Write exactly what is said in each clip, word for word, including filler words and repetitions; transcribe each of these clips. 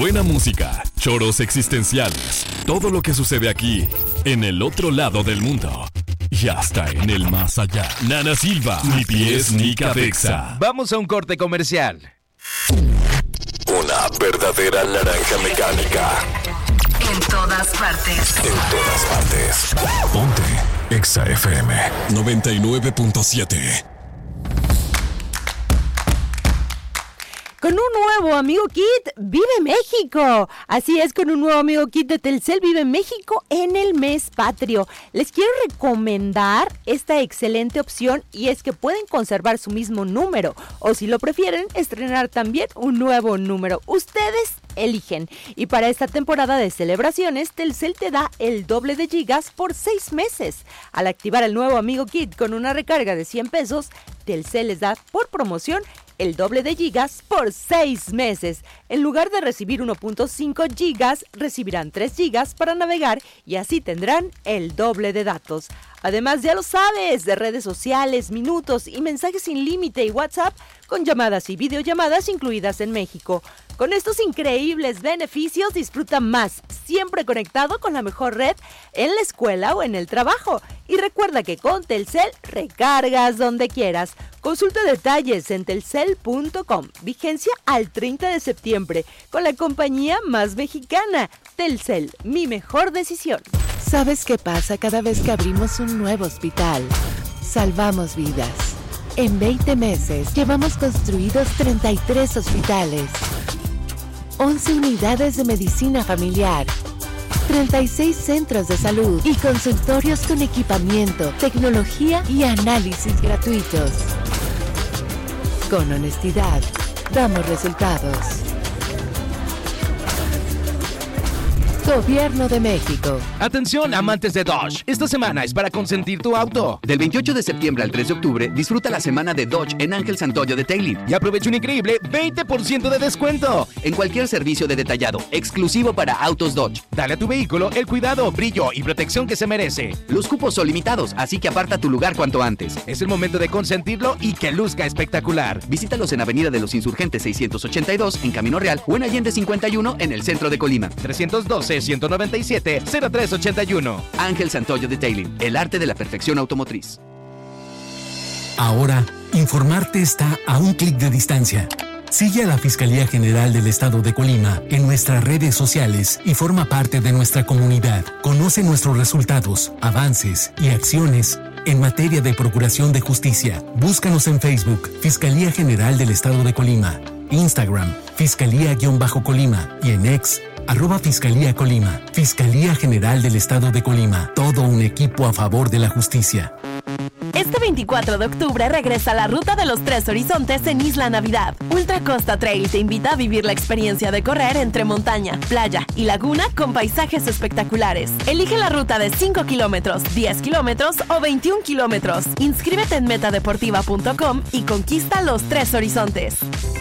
buena música, choros existenciales, todo lo que sucede aquí, en el otro lado del mundo y hasta en el más allá. Nana Silva, ni pies ni cabeza. Vamos a un corte comercial. Una verdadera naranja mecánica. En todas partes. En todas partes. Ponte Exa F M noventa y nueve punto siete. Con un nuevo Amigo Kit Vive México. Así es, con un nuevo Amigo Kit de Telcel Vive México en el mes patrio. Les quiero recomendar esta excelente opción y es que pueden conservar su mismo número o, si lo prefieren, estrenar también un nuevo número. Ustedes eligen. Y para esta temporada de celebraciones, Telcel te da el doble de gigas por seis meses. Al activar el nuevo Amigo Kit con una recarga de cien pesos, Telcel les da por promoción el doble de gigas por seis meses. En lugar de recibir uno punto cinco gigas, recibirán tres gigas para navegar y así tendrán el doble de datos. Además, ya lo sabes, de redes sociales, minutos y mensajes sin límite y WhatsApp con llamadas y videollamadas incluidas en México. Con estos increíbles beneficios, disfruta más, siempre conectado con la mejor red en la escuela o en el trabajo. Y recuerda que con Telcel recargas donde quieras. Consulta detalles en telcel punto com. Vigencia al treinta de septiembre con la compañía más mexicana. Telcel, mi mejor decisión. ¿Sabes qué pasa cada vez que abrimos un nuevo hospital? Salvamos vidas. En veinte meses llevamos construidos treinta y tres hospitales, once unidades de medicina familiar, treinta y seis centros de salud y consultorios con equipamiento, tecnología y análisis gratuitos. Con honestidad, damos resultados. Gobierno de México. Atención, amantes de Dodge. Esta semana es para consentir tu auto. Del veintiocho de septiembre al tres de octubre, disfruta la semana de Dodge en Ángel Santoyo Detailing. Y aprovecha un increíble veinte por ciento de descuento en cualquier servicio de detallado, exclusivo para autos Dodge. Dale a tu vehículo el cuidado, brillo y protección que se merece. Los cupos son limitados, así que aparta tu lugar cuanto antes. Es el momento de consentirlo y que luzca espectacular. Visítalos en Avenida de los Insurgentes seiscientos ochenta y dos en Camino Real o en Allende cincuenta y uno en el centro de Colima. trescientos doce, ciento noventa y siete, cero tres ochenta y uno. Ángel Santoyo Detailing, el arte de la perfección automotriz. Ahora, informarte está a un clic de distancia. Sigue a la Fiscalía General del Estado de Colima en nuestras redes sociales y forma parte de nuestra comunidad. Conoce nuestros resultados, avances y acciones en materia de procuración de justicia. Búscanos en Facebook, Fiscalía General del Estado de Colima, Instagram, Fiscalía-Colima y en X, arroba Fiscalía Colima. Fiscalía General del Estado de Colima. Todo un equipo a favor de la justicia. Este veinticuatro de octubre regresa la Ruta de los Tres Horizontes en Isla Navidad. Ultra Costa Trail te invita a vivir la experiencia de correr entre montaña, playa y laguna con paisajes espectaculares. Elige la ruta de cinco kilómetros, diez kilómetros o veintiún kilómetros. Inscríbete en metadeportiva punto com y conquista los tres horizontes.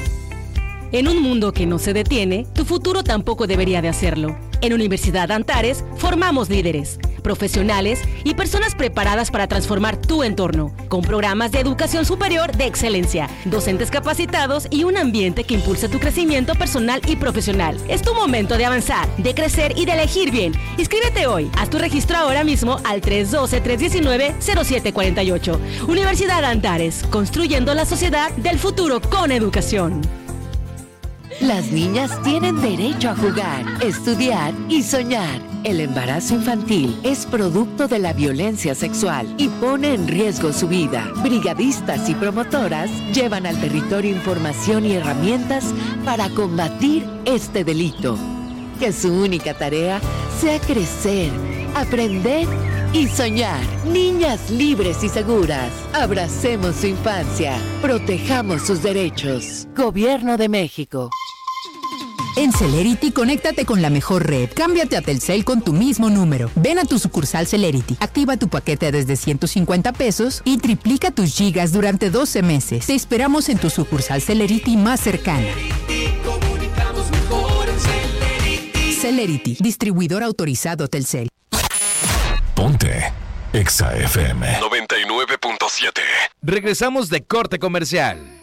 En un mundo que no se detiene, tu futuro tampoco debería de hacerlo. En Universidad Antares formamos líderes, profesionales y personas preparadas para transformar tu entorno, con programas de educación superior de excelencia, docentes capacitados y un ambiente que impulse tu crecimiento personal y profesional. Es tu momento de avanzar, de crecer y de elegir bien. Inscríbete hoy. Haz tu registro ahora mismo al tres uno dos, tres uno nueve, cero siete cuatro ocho. Universidad Antares, construyendo la sociedad del futuro con educación. Las niñas tienen derecho a jugar, estudiar y soñar. El embarazo infantil es producto de la violencia sexual y pone en riesgo su vida. Brigadistas y promotoras llevan al territorio información y herramientas para combatir este delito. Que su única tarea sea crecer, aprender y soñar. Niñas libres y seguras. Abracemos su infancia. Protejamos sus derechos. Gobierno de México. En Celerity, conéctate con la mejor red. Cámbiate a Telcel con tu mismo número. Ven a tu sucursal Celerity, activa tu paquete desde ciento cincuenta pesos y triplica tus gigas durante doce meses. Te esperamos en tu sucursal Celerity más cercana. Celerity, distribuidor autorizado Telcel. Ponte Exa F M noventa y nueve punto siete. Regresamos de corte comercial.